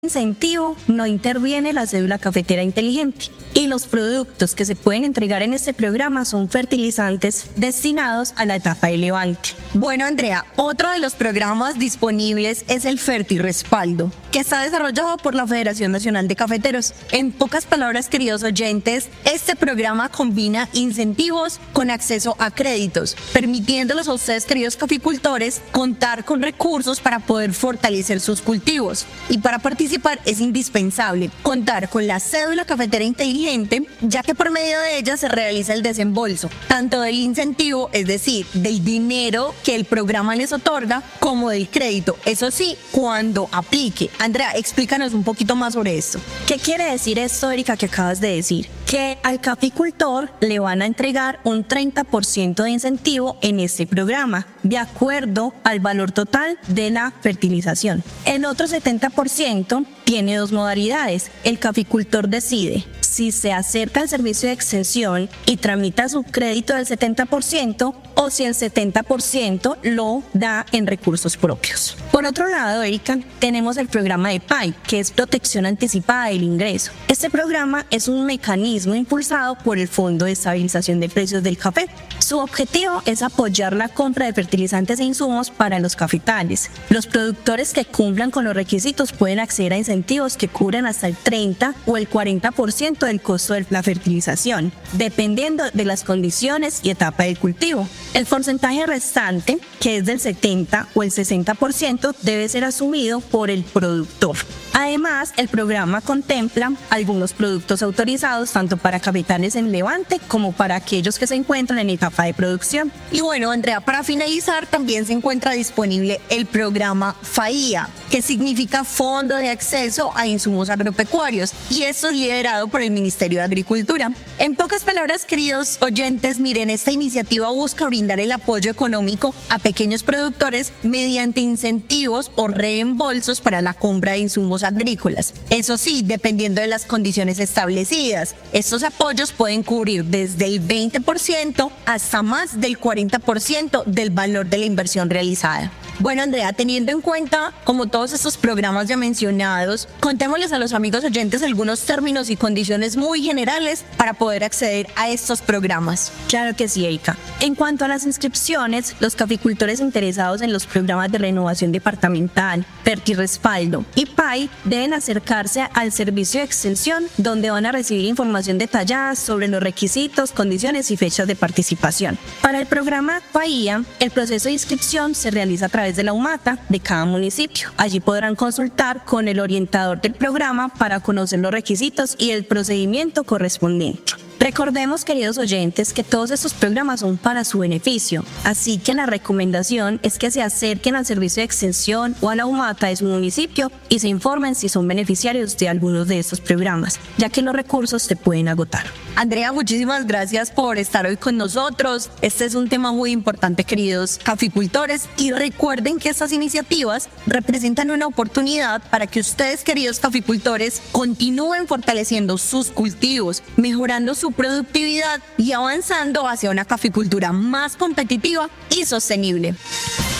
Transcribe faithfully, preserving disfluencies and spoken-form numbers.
Incentivo no interviene la cédula cafetera inteligente y los productos que se pueden entregar en este programa son fertilizantes destinados a la etapa de levante. Bueno, Andrea, otro de los programas disponibles es el Fertirrespaldo, que está desarrollado por la Federación Nacional de Cafeteros. En pocas palabras, queridos oyentes, este programa combina incentivos con acceso a créditos, permitiéndoles a ustedes, queridos caficultores, contar con recursos para poder fortalecer sus cultivos. Y para participar es indispensable contar con la cédula cafetera inteligente, ya que por medio de ella se realiza el desembolso, tanto del incentivo, es decir, del dinero que el programa les otorga, como del crédito. Eso sí, cuando aplique. Andrea, explícanos un poquito más sobre esto. ¿Qué quiere decir esto, Erika, que acabas de decir? Que al caficultor le van a entregar un treinta por ciento de incentivo en este programa, de acuerdo al valor total de la fertilización. El otro setenta por ciento tiene dos modalidades. El caficultor decide si se acerca al servicio de extensión y tramita su crédito del setenta por ciento o si el setenta por ciento lo da en recursos propios. Por otro lado, Erika, tenemos el programa de P A I, que es Protección Anticipada del Ingreso. Este programa es un mecanismo impulsado por el Fondo de Estabilización de Precios del Café. Su objetivo es apoyar la compra de fertilizantes e insumos para los cafetales. Los productores que cumplan con los requisitos pueden acceder a incentivos que cubren hasta el treinta o el cuarenta por ciento del costo de la fertilización, dependiendo de las condiciones y etapa del cultivo. El porcentaje restante, que es del setenta o el sesenta por ciento, debe ser asumido por el productor. Además, el programa contempla algunos productos autorizados tanto para cafetales en levante como para aquellos que se encuentran en etapa de producción. Y bueno, Andrea, para finalizar, también se encuentra disponible el programa FAIA, que significa Fondo de Acceso a Insumos Agropecuarios, y esto es liderado por el Ministerio de Agricultura. En pocas palabras, queridos oyentes, miren, esta iniciativa busca brindar el apoyo económico a pequeños productores mediante incentivos o reembolsos para la compra de insumos agrícolas. Eso sí, dependiendo de las condiciones establecidas. Estos apoyos pueden cubrir desde el veinte por ciento hasta más del cuarenta por ciento del valor de la inversión realizada. Bueno, Andrea, teniendo en cuenta como todos estos programas ya mencionados, contémosles a los amigos oyentes algunos términos y condiciones muy generales para poder acceder a estos programas. Claro que sí, Erika. En cuanto a las inscripciones, los caficultores interesados en los programas de renovación departamental, Fertirrespaldo y P A I deben acercarse al servicio de extensión, donde van a recibir información detallada sobre los requisitos, condiciones y fechas de participación. Para el programa FAIA, el proceso de inscripción se realiza a través de la UMATA de cada municipio. Allí podrán consultar con el orientador del programa para conocer los requisitos y el procedimiento correspondiente. Recordemos, queridos oyentes, que todos estos programas son para su beneficio, así que la recomendación es que se acerquen al servicio de extensión o a la UMATA de su municipio y se informen si son beneficiarios de algunos de estos programas, ya que los recursos se pueden agotar. Andrea, muchísimas gracias por estar hoy con nosotros. Este es un tema muy importante, queridos caficultores, y recuerden que estas iniciativas representan una oportunidad para que ustedes, queridos caficultores, continúen fortaleciendo sus cultivos, mejorando su productividad y avanzando hacia una caficultura más competitiva y sostenible.